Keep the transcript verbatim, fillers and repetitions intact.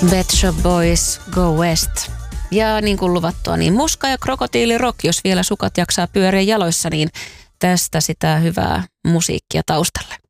Pet Shop Boys, Go West. Ja niin kuin luvattua, niin Muska ja Krokotiili Rock, jos vielä sukat jaksaa pyöriä jaloissa, niin tästä sitä hyvää musiikkia taustalle.